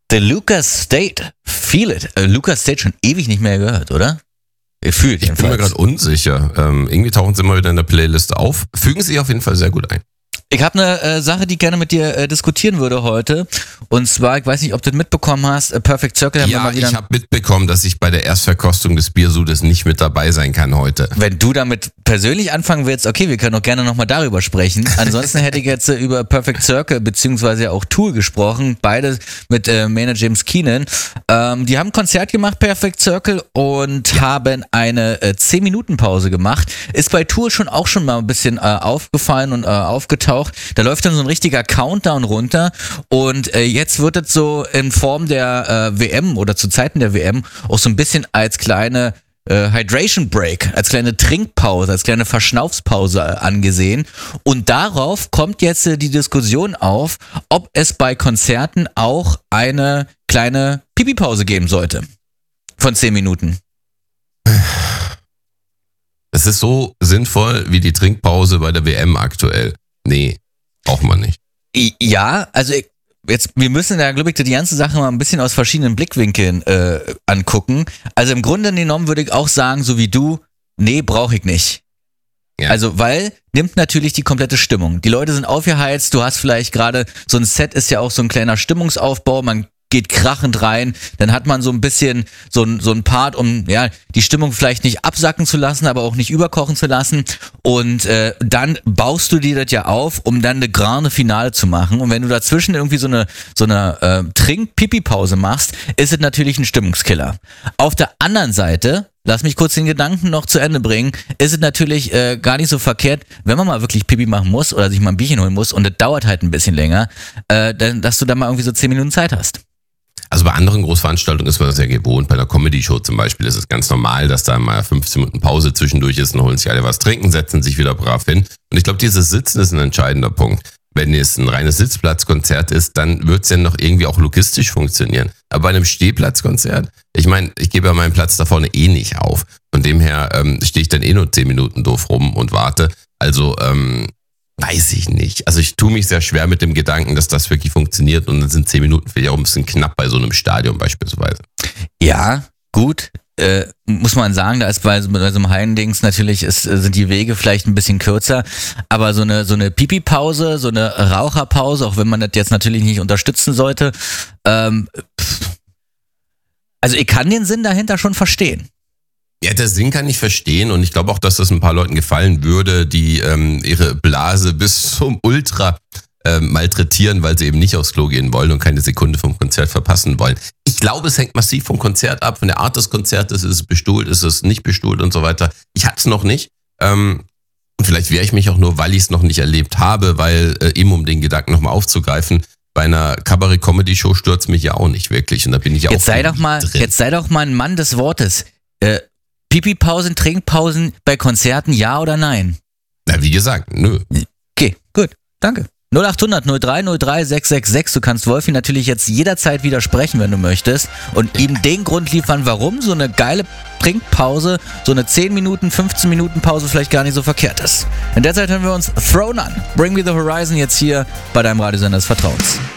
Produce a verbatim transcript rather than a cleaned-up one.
The Lucas State. Feel it. Äh, Lucas State schon ewig nicht mehr gehört, oder? Fühlt ich bin mir gerade unsicher. Ähm, irgendwie tauchen sie immer wieder in der Playlist auf. Fügen sie auf jeden Fall sehr gut ein. Ich habe eine äh, Sache, die ich gerne mit dir äh, diskutieren würde heute. Und zwar, ich weiß nicht, ob du das mitbekommen hast, äh, Perfect Circle haben ja, wir mal wieder. Ich habe mitbekommen, dass ich bei der Erstverkostung des Biersudes nicht mit dabei sein kann heute. Wenn du damit persönlich anfangen willst, okay, wir können auch gerne nochmal darüber sprechen. Ansonsten hätte ich jetzt äh, über Perfect Circle beziehungsweise auch Tool gesprochen, beide mit äh, Maynard James Keenan. Ähm, die haben ein Konzert gemacht, Perfect Circle, und ja. haben eine äh, zehn Minuten Pause gemacht. Ist bei Tool schon auch schon mal ein bisschen äh, aufgefallen und äh, aufgetaucht. Da läuft dann so ein richtiger Countdown runter und äh, jetzt wird es so in Form der äh, W M oder zu Zeiten der W M auch so ein bisschen als kleine äh, Hydration Break, als kleine Trinkpause, als kleine Verschnaufspause äh, angesehen. Und darauf kommt jetzt äh, die Diskussion auf, ob es bei Konzerten auch eine kleine Pipi-Pause geben sollte. Von zehn Minuten. Es ist so sinnvoll wie die Trinkpause bei der W M aktuell. Nee, braucht man nicht. Ja, also jetzt, wir müssen da, glaube ich, die ganze Sache mal ein bisschen aus verschiedenen Blickwinkeln äh, angucken. Also im Grunde genommen würde ich auch sagen, so wie du, nee, brauche ich nicht. Ja. Also, weil nimmt natürlich die komplette Stimmung. Die Leute sind aufgeheizt, du hast vielleicht gerade, so ein Set ist ja auch so ein kleiner Stimmungsaufbau, man geht krachend rein, dann hat man so ein bisschen so ein, so ein Part, um ja die Stimmung vielleicht nicht absacken zu lassen, aber auch nicht überkochen zu lassen, und äh, dann baust du dir das ja auf, um dann eine grande Finale zu machen, und wenn du dazwischen irgendwie so eine so eine äh, Trink-Pipi-Pause machst, ist es natürlich ein Stimmungskiller. Auf der anderen Seite, lass mich kurz den Gedanken noch zu Ende bringen, ist es natürlich äh, gar nicht so verkehrt, wenn man mal wirklich Pipi machen muss oder sich mal ein Bierchen holen muss und das dauert halt ein bisschen länger, äh, dann, dass du dann mal irgendwie so zehn Minuten Zeit hast. Also bei anderen Großveranstaltungen ist man das ja gewohnt. Bei einer Comedy-Show zum Beispiel ist es ganz normal, dass da mal fünfzehn Minuten Pause zwischendurch ist und holen sich alle was trinken, setzen sich wieder brav hin. Und ich glaube, dieses Sitzen ist ein entscheidender Punkt. Wenn es ein reines Sitzplatzkonzert ist, dann wird es ja noch irgendwie auch logistisch funktionieren. Aber bei einem Stehplatzkonzert, ich meine, ich gebe ja meinen Platz da vorne eh nicht auf. Von dem her ähm, stehe ich dann eh nur zehn Minuten doof rum und warte. Also, ähm, weiß ich nicht. Also ich tue mich sehr schwer mit dem Gedanken, dass das wirklich funktioniert, und dann sind zehn Minuten vielleicht auch ein bisschen knapp bei so einem Stadion beispielsweise. Ja, gut. Äh, muss man sagen, da ist bei, bei so einem Heidendings natürlich ist, sind die Wege vielleicht ein bisschen kürzer, aber so eine so eine Pipi-Pause, so eine Raucherpause, auch wenn man das jetzt natürlich nicht unterstützen sollte, ähm, also ich kann den Sinn dahinter schon verstehen. Ja, der Sinn kann ich verstehen, und ich glaube auch, dass das ein paar Leuten gefallen würde, die ähm, ihre Blase bis zum Ultra ähm, malträtieren, weil sie eben nicht aufs Klo gehen wollen und keine Sekunde vom Konzert verpassen wollen. Ich glaube, es hängt massiv vom Konzert ab, von der Art des Konzertes. Ist es bestuhlt, ist es nicht bestuhlt und so weiter. Ich hatte es noch nicht. Ähm, und vielleicht wehre ich mich auch nur, weil ich es noch nicht erlebt habe, weil äh, eben um den Gedanken nochmal aufzugreifen, bei einer Kabarett-Comedy-Show stürzt mich ja auch nicht wirklich, und da bin ich jetzt auch sei doch mal, drin. Jetzt sei doch mal ein Mann des Wortes. Äh, Pipi-Pausen, Trinkpausen bei Konzerten, ja oder nein? Na, wie gesagt, nö. Okay, gut, danke. null acht hundert null drei null drei sechs sechs sechs. Du kannst Wolfi natürlich jetzt jederzeit widersprechen, wenn du möchtest, und ihm den Grund liefern, warum so eine geile Trinkpause, so eine zehn Minuten, fünfzehn Minuten Pause vielleicht gar nicht so verkehrt ist. In der Zeit hören wir uns Throne an. Bring Me the Horizon jetzt hier bei deinem Radiosender des Vertrauens.